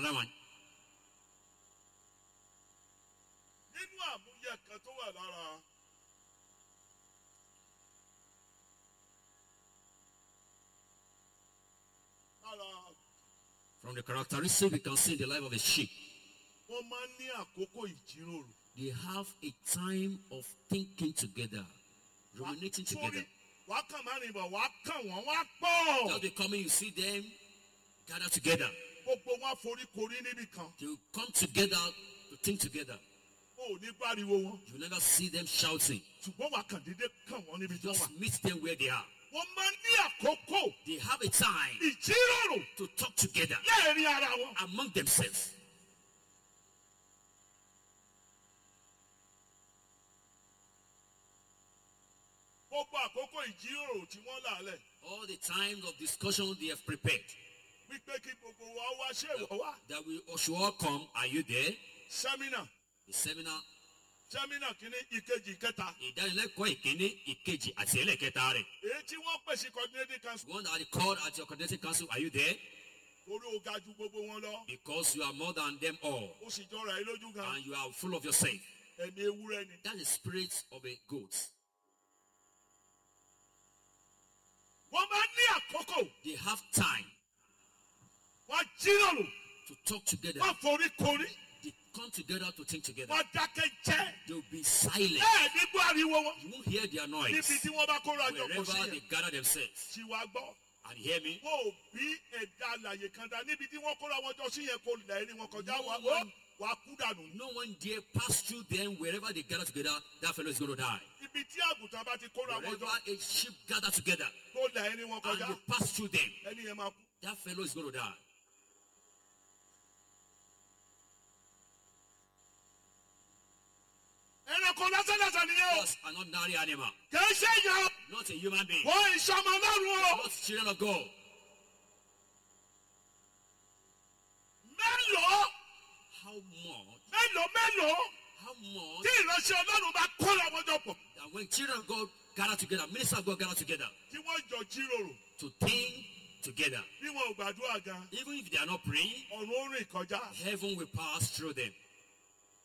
another one. Nínú àmúyẹ kan tó wà lára From the characteristics we can see in the life of a sheep, wọ́n máa ń ní àkókò ìjíròrò. they have a time of thinking together, ruminating together. Wàá kàn máa rìn bọ̀, wàá kàn wọ́n, wàá pọ̀. Just becoming, you see them gather together. Gbogbo wọn forí korí níbì kan. They will come together to think together. O ò ní pariwo wọn. You never see them shouting. Ṣùgbọ́n wàá kàn dédé kàn wọ́n níbi tó wà. Just meet them where they are. Wọ́n máa ń ní àkókò They have a time ìjíròrò to talk together láàrin ara wọn. among themselves. Gbogbo àkókò ìjíròrò tí wọ́n là lẹ̀. All the times of discussion they have prepared. Wípé kí gbogbo wa wá ṣé ìwọ wá. That we should all come. Are you there? Sẹ́mínà. The seminar. Sẹ́mínà kìíní ìkejì ìkẹta. Ìdánilẹ́kọ̀ọ́ ìkíní, ìkejì àti ẹlẹ́kẹta rẹ̀. Èyí tí wọ́n pèsè coordinating council. One that they called at your coordinating council. Are you there? Orí o ga ju gbogbo wọn lọ. Because you are more than them all. Ó sì jọra ẹ lójú gan. And you are full of yourself. Ẹ̀mí ewúrẹ́ ni. That's the spirit of a goat. Wọ́n máa ń ní àkókò. They have time Wọ́n jíròrò. to talk together. Wọ́n forí korí. They come together to think together. Wọ́n dákẹ́ jẹ́. They will be silent. Bẹ́ẹ̀ ni gbọ́ ariwo wọn. You won't hear their Níbi noise. tí wọ́n bá kóra jọ kó sí Wherever they yẹn. gather themselves. Tí wàá gbọ́. And hear me? Wọ́n ò bí ẹ̀dá àlàyé kan dá. Níbi tí wọ́n kóra wọn jọ sí yẹn kò lẹ̀ ẹni wọn kọjá No wà. one- Wàá kú dànù. No one dare pass through them. Wherever they gather together, that fellow is going to die. Ibi tí àgùntàn bá ti kóra wọn Wherever jọ a sheep gather together tó lẹ̀ ẹni wọn and kọjá. you pass through them, Ẹni yẹn máa kú. that fellow is going to die. Ẹranko lásánlásán nìyẹn o. Just an ordinary animal, Kì í ṣe èèyàn o. not a human being, Wọ́n ìṣọmọ lọ́rùn o. not children of God. Mélòó How much? mélòó How much tí ìránṣẹ́ Ọlọ́run bá kóra wọn jọ pọ̀. that when children of God gather together, ministers of God gather together Tí wọ́n jọ jíròrò. to think together, Bí wọn ò gbàdúrà gan. even if they are not praying, Ọ̀run ó rìn kọjá. heaven will pass through them.